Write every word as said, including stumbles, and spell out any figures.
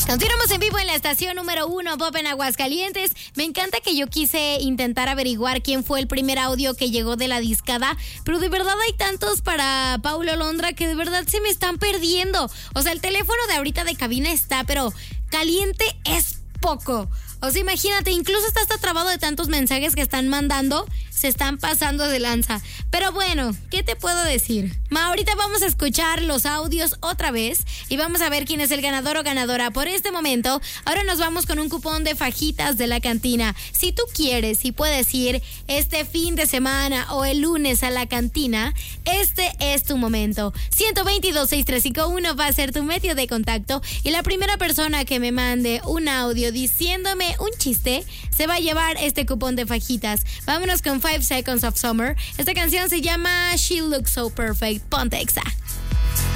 Continuamos en vivo en la estación número uno, Pop en Aguascalientes. Me encanta que yo quise intentar averiguar quién fue el primer audio que llegó de la discada, pero de verdad hay tantos para Paulo Londra que de verdad se me están perdiendo. O sea, el teléfono de ahorita de cabina está, pero caliente es poco. O sea, imagínate, incluso está hasta trabado de tantos mensajes que están mandando. Se están pasando de lanza. Pero bueno, ¿qué te puedo decir? Ma, ahorita vamos a escuchar los audios otra vez y vamos a ver quién es el ganador o ganadora. Por este momento, ahora nos vamos con un cupón de fajitas de la cantina. Si tú quieres y puedes ir este fin de semana o el lunes a la cantina, este es tu momento. uno dos dos, seis tres cinco uno va a ser tu medio de contacto y la primera persona que me mande un audio diciéndome un chiste se va a llevar este cupón de fajitas. Vámonos con Five Seconds of Summer. Esta canción se llama She Looks So Perfect. Ponte Exa.